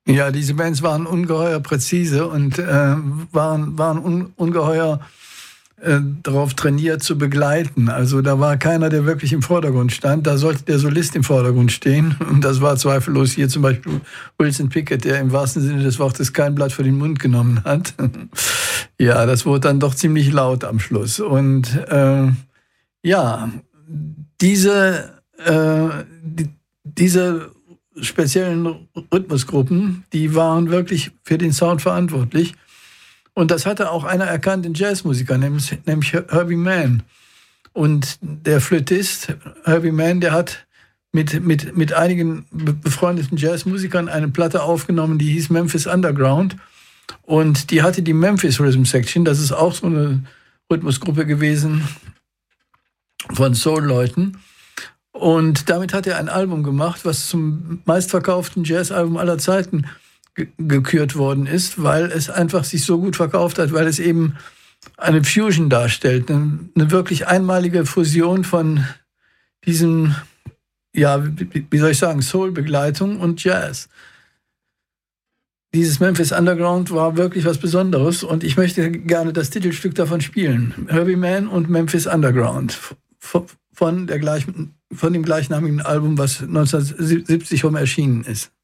Ja, diese Bands waren ungeheuer präzise und waren ungeheuer darauf trainiert zu begleiten. Also da war keiner, der wirklich im Vordergrund stand. Da sollte der Solist im Vordergrund stehen. Und das war zweifellos hier zum Beispiel Wilson Pickett, der im wahrsten Sinne des Wortes kein Blatt vor den Mund genommen hat. Ja, das wurde dann doch ziemlich laut am Schluss. Und diese speziellen Rhythmusgruppen, die waren wirklich für den Sound verantwortlich. Und das hatte auch einer erkannt, den Jazzmusiker, nämlich Herbie Mann. Und der Flötist Herbie Mann, der hat mit einigen befreundeten Jazzmusikern eine Platte aufgenommen, die hieß Memphis Underground. Und die hatte die Memphis Rhythm Section, das ist auch so eine Rhythmusgruppe gewesen von Soul-Leuten. Und damit hat er ein Album gemacht, was zum meistverkauften Jazzalbum aller Zeiten gekürt worden ist, weil es einfach sich so gut verkauft hat, weil es eben eine Fusion darstellt, eine wirklich einmalige Fusion von diesem, ja, wie soll ich sagen, Soul-Begleitung und Jazz. Dieses Memphis Underground war wirklich was Besonderes und ich möchte gerne das Titelstück davon spielen. Herbie Mann und Memphis Underground von dem gleichnamigen Album, was 1970 erschienen ist.